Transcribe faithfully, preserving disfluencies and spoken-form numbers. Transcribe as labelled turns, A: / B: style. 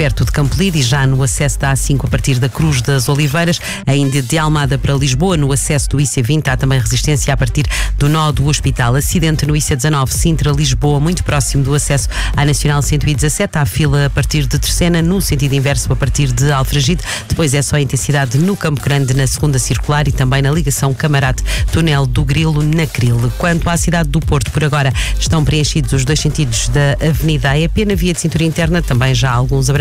A: perto de Campolide e já no acesso da A cinco a partir da Cruz das Oliveiras, ainda de Almada para Lisboa, no acesso do I C vinte há também resistência a partir do nó do Hospital. Acidente no I C dezanove Sintra-Lisboa, muito próximo do acesso à Nacional cento e dezassete, há fila a partir de Terceira, no sentido inverso a partir de Alfragide. Depois é só a intensidade no Campo Grande, na segunda circular, e também na ligação Camarate, Túnel do Grilo, na Cril. Quanto à cidade do Porto, por agora estão preenchidos os dois sentidos da Avenida A E P, na via de cintura interna também já há alguns